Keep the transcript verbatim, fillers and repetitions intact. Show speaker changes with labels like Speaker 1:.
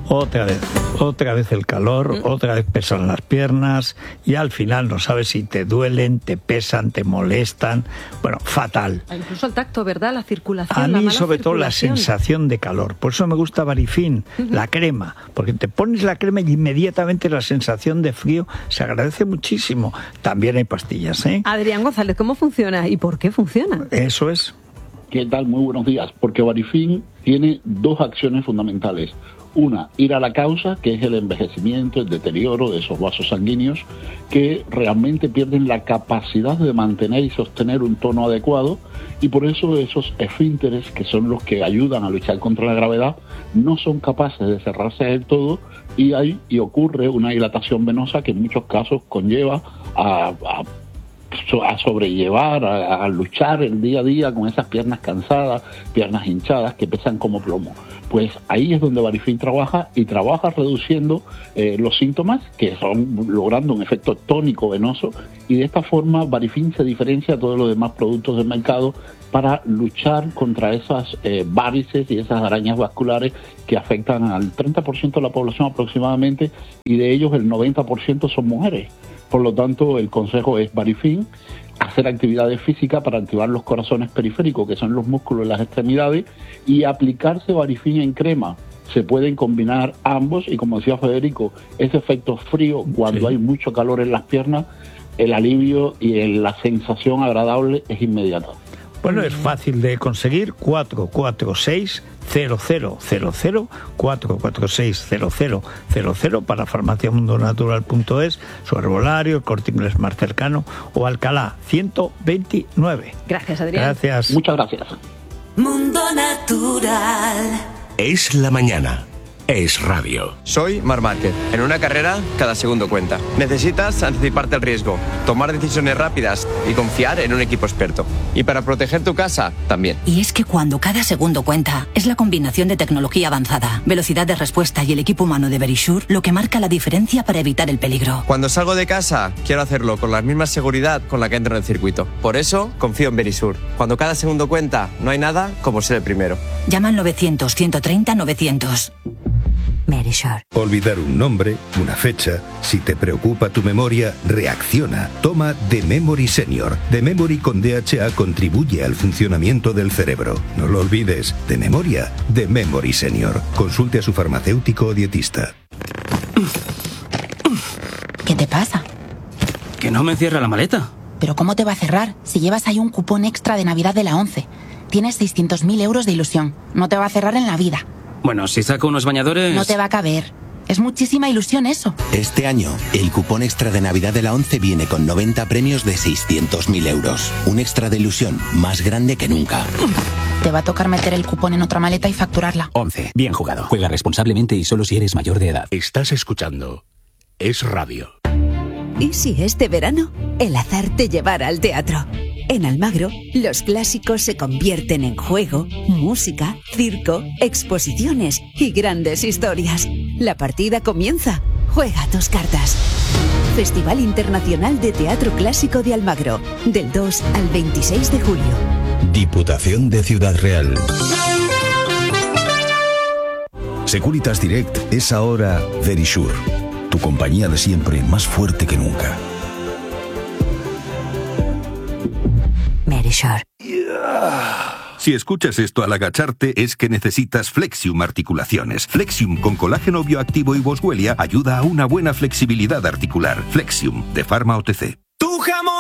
Speaker 1: otra vez, otra vez el calor, mm. otra vez pesan las piernas y al final no sabes si te duelen, te pesan, te molestan, bueno, fatal.
Speaker 2: Incluso el tacto, ¿verdad? La circulación.
Speaker 1: A
Speaker 2: la
Speaker 1: mí
Speaker 2: mala
Speaker 1: sobre todo la
Speaker 2: circulación.
Speaker 1: sensación de calor, por eso me gusta Varifin, uh-huh. la crema, porque te pones la crema y inmediatamente la sensación de frío se agradece muchísimo. También hay pastillas, ¿eh?
Speaker 2: Adrián González, ¿cómo funciona y por qué funciona?
Speaker 1: Eso es.
Speaker 3: ¿Qué tal? Muy buenos días. Porque Varifin tiene dos acciones fundamentales. Una, ir a la causa, que es el envejecimiento, el deterioro de esos vasos sanguíneos, que realmente pierden la capacidad de mantener y sostener un tono adecuado, y por eso esos esfínteres, que son los que ayudan a luchar contra la gravedad, no son capaces de cerrarse del todo, y hay y ocurre una dilatación venosa que en muchos casos conlleva a... a a sobrellevar, a, a luchar el día a día con esas piernas cansadas, piernas hinchadas que pesan como plomo. Pues ahí es donde Varifin trabaja y trabaja reduciendo eh, los síntomas, que son logrando un efecto tónico venoso, y de esta forma Varifin se diferencia de todos los demás productos del mercado para luchar contra esas eh, varices y esas arañas vasculares que afectan al treinta por ciento de la población aproximadamente, y de ellos el noventa por ciento son mujeres. Por lo tanto, el consejo es Varifin, hacer actividades físicas para activar los corazones periféricos, que son los músculos de las extremidades, y aplicarse Varifin en crema. Se pueden combinar ambos y, como decía Federico, ese efecto frío cuando sí. hay mucho calor en las piernas, el alivio y el, la sensación agradable es inmediata.
Speaker 1: Bueno, es fácil de conseguir, cuatro cuatro seis cero cero cero cero, cuatro cuatro seis cero cero cero cero para farmacia mundo natural punto es, su herbolario, el Corte Inglés más cercano o Alcalá ciento veintinueve.
Speaker 2: Gracias, Adrián.
Speaker 1: Gracias.
Speaker 3: Muchas gracias.
Speaker 4: Mundo Natural.
Speaker 5: Es la mañana. Es radio.
Speaker 6: Soy Marc Márquez. En una carrera, cada segundo cuenta. Necesitas anticiparte al riesgo, tomar decisiones rápidas y confiar en un equipo experto. Y para proteger tu casa, también.
Speaker 7: Y es que cuando cada segundo cuenta, es la combinación de tecnología avanzada, velocidad de respuesta y el equipo humano de Verisure lo que marca la diferencia para evitar el peligro.
Speaker 6: Cuando salgo de casa, quiero hacerlo con la misma seguridad con la que entro en el circuito. Por eso, confío en Verisure. Cuando cada segundo cuenta, no hay nada como ser el primero.
Speaker 7: Llama al novecientos, ciento treinta, novecientos. Verisure.
Speaker 5: Olvidar un nombre, una fecha. Si te preocupa tu memoria, reacciona. Toma The Memory Senior. The Memory con D H A contribuye al funcionamiento del cerebro. No lo olvides. De memoria, The Memory Senior. Consulte a su farmacéutico o dietista.
Speaker 8: ¿Qué te pasa?
Speaker 9: Que no me cierra la maleta.
Speaker 8: ¿Pero cómo te va a cerrar si llevas ahí un cupón extra de Navidad de la ONCE? Tienes seiscientos mil euros de ilusión. No te va a cerrar en la vida.
Speaker 9: Bueno, si saco unos bañadores...
Speaker 8: No te va a caber. Es muchísima ilusión eso.
Speaker 10: Este año, el cupón extra de Navidad de la ONCE viene con noventa premios de seiscientos mil euros. Un extra de ilusión más grande que nunca.
Speaker 8: Te va a tocar meter el cupón en otra maleta y facturarla.
Speaker 11: ONCE. Bien jugado. Juega responsablemente y solo si eres mayor de edad.
Speaker 5: Estás escuchando Es Radio.
Speaker 4: ¿Y si este verano el azar te llevara al teatro? En Almagro, los clásicos se convierten en juego, música, circo, exposiciones y grandes historias. La partida comienza. Juega tus cartas. Festival Internacional de Teatro Clásico de Almagro, del dos al veintiséis de julio.
Speaker 5: Diputación de Ciudad Real. Securitas Direct es ahora Verisure, tu compañía de siempre más fuerte que nunca.
Speaker 7: Verisure.
Speaker 5: Si escuchas esto al agacharte es que necesitas Flexium Articulaciones. Flexium con colágeno bioactivo y boswellia ayuda a una buena flexibilidad articular. Flexium de Pharma O T C.